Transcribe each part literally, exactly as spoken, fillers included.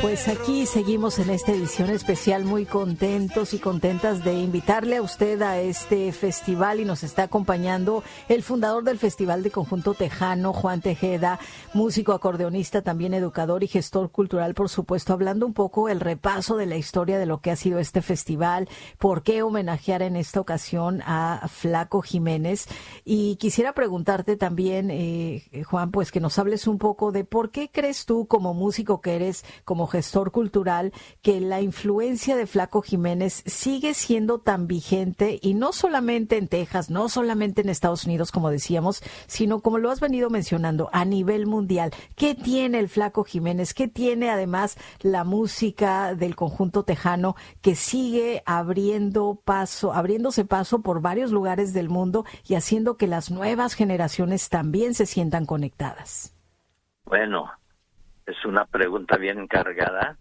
Pues aquí seguimos en esta edición especial muy contentos y contentas de invitarle a usted a este festival y nos está acompañando el fundador del Festival de Conjunto Tejano, Juan Tejeda, músico, acordeonista, también educador y gestor cultural, por supuesto, hablando un poco el repaso de la historia de lo que ha sido este festival, por qué homenajear en esta ocasión a Flaco Jiménez. Y quisiera preguntarte también, eh, Juan, pues que nos hables un poco de por qué crees tú, como músico que eres, como gestor cultural, que la influencia de Flaco Jiménez sigue siendo tan vigente, y no solamente en Texas, no solamente en Estados Unidos, como decíamos, sino, como lo has venido mencionando, a nivel mundial. ¿Qué tiene el Flaco Jiménez? ¿Qué tiene además la música del conjunto tejano que sigue abriendo paso, abriéndose paso por varios lugares del mundo y haciendo que las nuevas generaciones también se sientan conectadas? Bueno, es una pregunta bien cargada,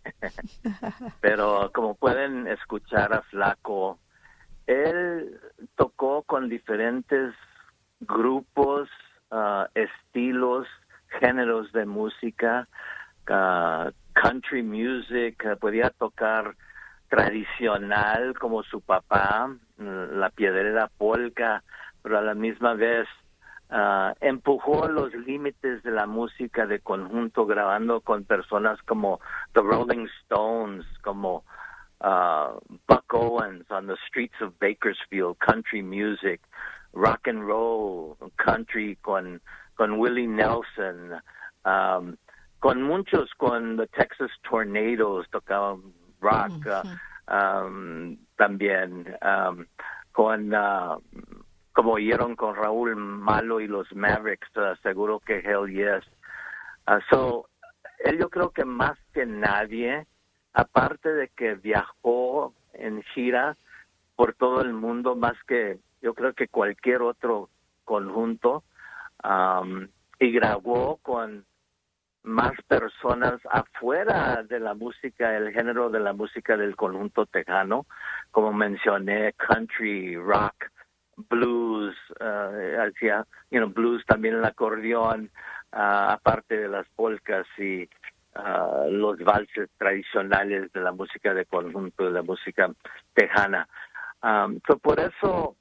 pero como pueden escuchar a Flaco, él tocó con diferentes grupos, uh, estilos, géneros de música, uh, country music, uh, podía tocar tradicional como su papá, la piedrera polka, pero a la misma vez Uh, empujó los límites de la música de conjunto, grabando con personas como The Rolling Stones, como uh, Buck Owens on the streets of Bakersfield, country music, rock and roll, country con, con Willie Nelson, um, con muchos, con The Texas Tornadoes, tocaban rock, uh, um, también, um, con... Uh, como oyeron con Raúl Malo y los Mavericks, uh, seguro que Hell Yes. Uh, so, él yo creo que más que nadie, aparte de que viajó en gira por todo el mundo, más que yo creo que cualquier otro conjunto, um, y grabó con más personas afuera de la música, el género de la música del conjunto tejano, como mencioné, country, rock, blues, uh, hacia, you know, blues, también el acordeón, uh, aparte de las polcas y uh, los valses tradicionales de la música de conjunto, de la música tejana. Um, so por eso,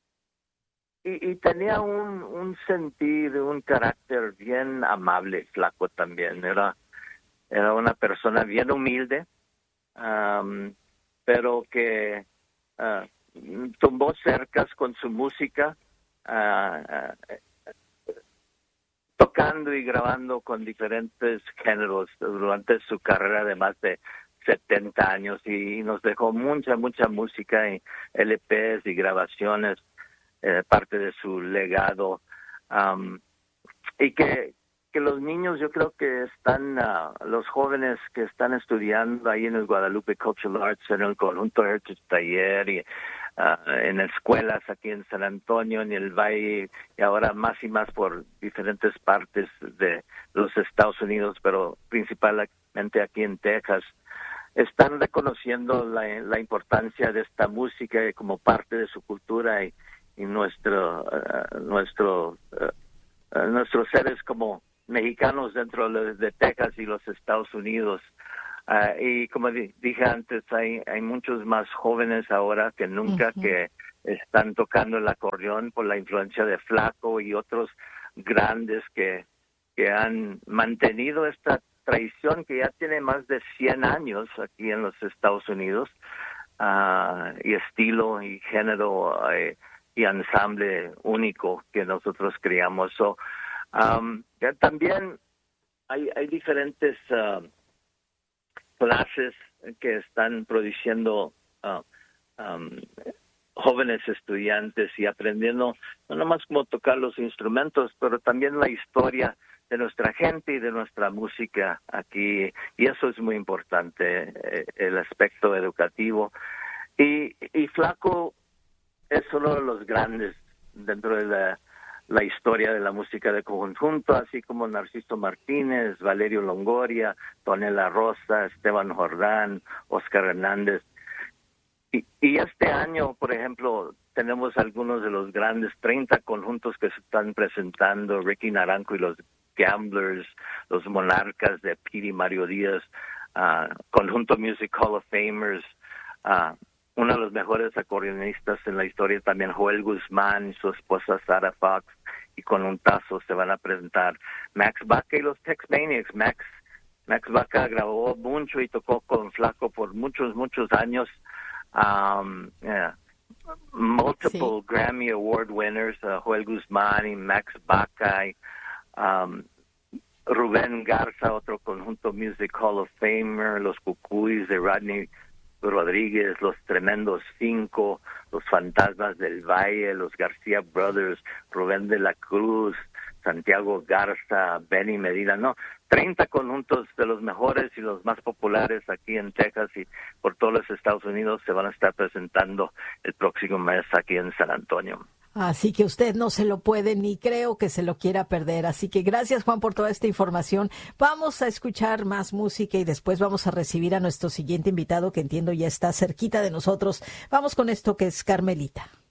y, y tenía un, un sentir, un carácter bien amable, Flaco también. Era, era una persona bien humilde, um, pero que... Uh, tumbó cercas con su música, uh, uh, tocando y grabando con diferentes géneros durante su carrera de más de setenta años, y nos dejó mucha, mucha música y L Pes y grabaciones, eh, parte de su legado, um, y que, que los niños, yo creo que están, uh, los jóvenes que están estudiando ahí en el Guadalupe Cultural Arts, en el conjunto Heritage Taller y Uh, en escuelas aquí en San Antonio, en el Valle, y ahora más y más por diferentes partes de los Estados Unidos, pero principalmente aquí en Texas, están reconociendo la, la importancia de esta música como parte de su cultura y, y nuestro, uh, nuestro, uh, uh, nuestros seres como mexicanos dentro de, de Texas y los Estados Unidos. Uh, y como di- dije antes, hay, hay muchos más jóvenes ahora que nunca uh-huh. que están tocando el acordeón por la influencia de Flaco y otros grandes que, que han mantenido esta tradición que ya tiene más de cien años aquí en los Estados Unidos, uh, y estilo y género uh, y ensamble único que nosotros creamos. So, um, ya también hay, hay diferentes... Uh, clases que están produciendo uh, um, jóvenes estudiantes y aprendiendo no nomás cómo tocar los instrumentos, pero también la historia de nuestra gente y de nuestra música aquí, y eso es muy importante, eh, el aspecto educativo. Y, y Flaco es uno de los grandes dentro de la la historia de la música de conjunto, así como Narciso Martínez, Valerio Longoria, Tonela Rosa, Esteban Jordán, Oscar Hernández. Y, y este año, por ejemplo, tenemos algunos de los grandes treinta conjuntos que se están presentando, Ricky Naranjo y los Gamblers, los Monarcas de Piri Mario Díaz, uh, Conjunto Music Hall of Famers, uh, uno de los mejores acordeonistas en la historia también, Joel Guzmán y su esposa Sarah Fox, y con un tazo se van a presentar Max Baca y los Tex Maniacs. Max, Max Baca grabó mucho y tocó con Flaco por muchos, muchos años. Um, yeah. Multiple sí. Grammy Award winners, uh, Joel Guzmán y Max Baca, y, um, Rubén Garza, otro Conjunto Music Hall of Famer, los Cucuys de Rodney Rodríguez, los Tremendos Cinco, los Fantasmas del Valle, los García Brothers, Rubén de la Cruz, Santiago Garza, Benny Medina, no, treinta conjuntos de los mejores y los más populares aquí en Texas y por todos los Estados Unidos se van a estar presentando el próximo mes aquí en San Antonio. Así que usted no se lo puede ni creo que se lo quiera perder. Así que gracias, Juan, por toda esta información. Vamos a escuchar más música y después vamos a recibir a nuestro siguiente invitado que entiendo ya está cerquita de nosotros. Vamos con esto que es Carmelita.